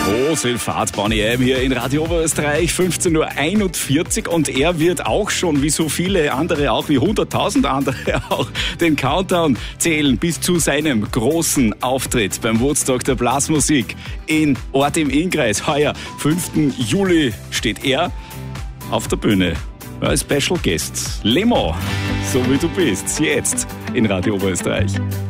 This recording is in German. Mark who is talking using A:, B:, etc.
A: Große Fahrt, Bonnie M. hier in Radio Oberösterreich, 15.41 Uhr. Und er wird auch schon, wie so viele andere auch, wie 100.000 andere auch, den Countdown zählen bis zu seinem großen Auftritt beim Woodstock der Blasmusik in Ort im Innkreis. Heuer, 5. Juli, steht er auf der Bühne als Special Guest. Lemo, so wie du bist, jetzt in Radio Oberösterreich.